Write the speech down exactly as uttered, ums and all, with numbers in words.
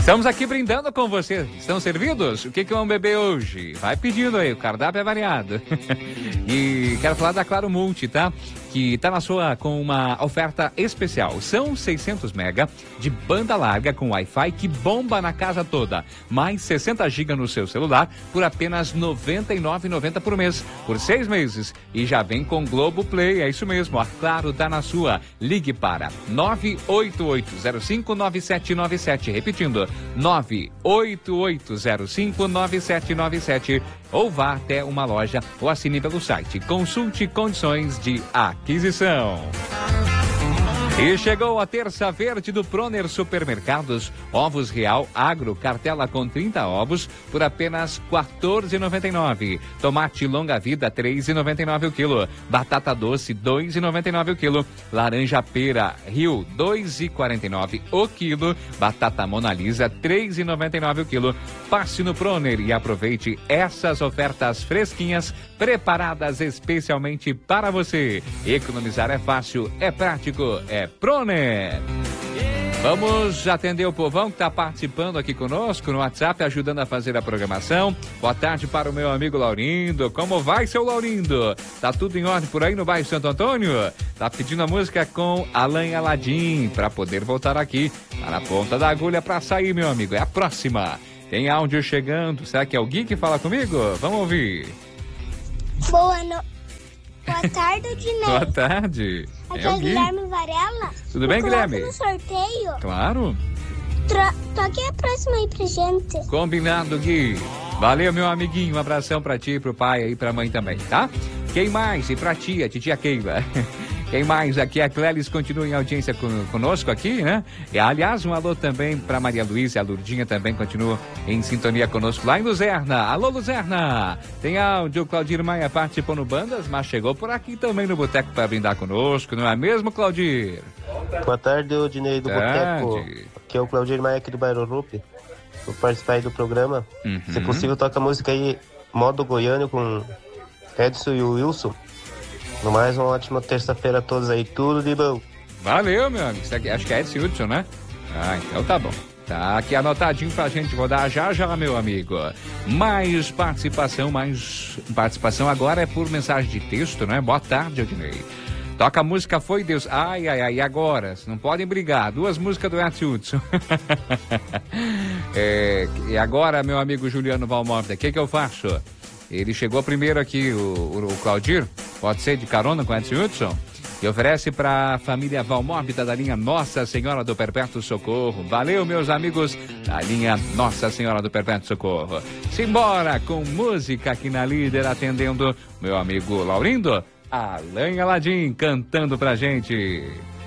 Estamos aqui brindando com você. Estão servidos? O que que vão beber hoje? Vai pedindo aí, o cardápio é variado. E quero falar da Claro Multi, tá? Que tá na sua com uma oferta especial. São seiscentos mega de banda larga com Wi-Fi que bomba na casa toda. Mais sessenta gigas no seu celular por apenas noventa e nove reais e noventa centavos por mês, por seis meses. E já vem com Globo Play, é isso mesmo. A Claro tá na sua. Ligue para nove oito oito zero cinco nove sete nove sete. Repetindo, nove oito oito zero cinco nove sete nove sete. Ou vá até uma loja ou assine pelo site. Consulte condições de aquisição. E chegou a terça verde do Proner Supermercados. Ovos Real Agro, cartela com trinta ovos por apenas quatorze reais e noventa e nove centavos. Tomate longa vida, três reais e noventa e nove centavos o quilo. Batata doce, dois reais e noventa e nove centavos o quilo. Laranja pera Rio, dois reais e quarenta e nove centavos o quilo. Batata Mona Lisa, três reais e noventa e nove centavos o quilo. Passe no Proner e aproveite essas ofertas fresquinhas, preparadas especialmente para você. Economizar é fácil, é prático, é Proner. Vamos atender o povão que está participando aqui conosco no WhatsApp, ajudando a fazer a programação. Boa tarde para o meu amigo Laurindo. Como vai, seu Laurindo? Tá tudo em ordem por aí no bairro Santo Antônio? Tá pedindo a música com Alan Aladim para poder voltar aqui. Tá na ponta da agulha para sair, meu amigo. É a próxima. Tem áudio chegando. Será que é o Gui que fala comigo? Vamos ouvir. Boa noite. Boa tarde, Dinei. Boa tarde. Aqui é é o o Gui. Guilherme Varela. Tudo bem, Me coloca Guilherme? no sorteio. Claro. Tra... Toque a próxima aí pra gente. Combinado, Gui. Valeu, meu amiguinho. Um abração pra ti, pro pai e pra mãe também, tá? Quem mais? E pra tia, titia Keila. Quem mais? Aqui a Clélis continua em audiência con- conosco aqui, né? E, aliás, um alô também para Maria Luísa e a Lurdinha também continua em sintonia conosco lá em Luzerna. Alô, Luzerna! Tem áudio, Claudir Maia participou no Bandas, mas chegou por aqui também no Boteco para brindar conosco, não é mesmo, Claudir? Boa tarde, Odinei do Tarde. Boteco. Aqui é o Claudir Maia aqui do Bairro Rupi. Vou participar aí do programa. Uhum. Se possível, toca a música aí, Modo Goiano, com Edson e o Wilson. No mais, uma ótima terça-feira a todos aí. Tudo de bom. Valeu, meu amigo. Isso aqui, acho que é Edson Hudson, né? Ah, então tá bom. Tá aqui anotadinho pra gente rodar já já, meu amigo. Mais participação, mais participação agora é por mensagem de texto, né? Boa tarde, Odinei. Toca a música Foi Deus. Ai, ai, ai, e agora? Não podem brigar. Duas músicas do Edson Hudson. é, e agora, meu amigo Juliano Valmorda, o que que eu faço? Ele chegou primeiro aqui, o, o, o Claudir, pode ser de carona com Edson Hudson, e oferece para a família Valmórbida da linha Nossa Senhora do Perpétuo Socorro. Valeu, meus amigos da linha Nossa Senhora do Perpétuo Socorro. Simbora com música aqui na Líder, atendendo meu amigo Laurindo, Alan Aladim cantando pra gente.